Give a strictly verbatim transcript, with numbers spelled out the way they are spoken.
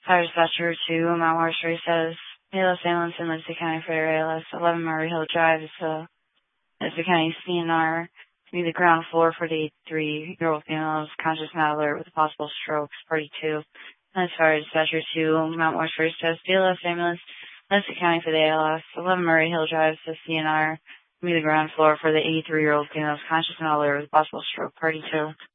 Fire dispatcher to Mount Marshall says, A L S ambulance in Livingston County for A L S eleven Murray Hill Drive is uh, Livingston County C N R to be the ground floor for the eighty-three-year-old female conscious not alert with a possible stroke, party two. And fire dispatcher to Mount Marshall says, A L S ambulance Livingston County for the A L S eleven Murray Hill Drive to C N R to be the ground floor for the eighty-three-year-old female conscious not alert with a possible stroke, party two.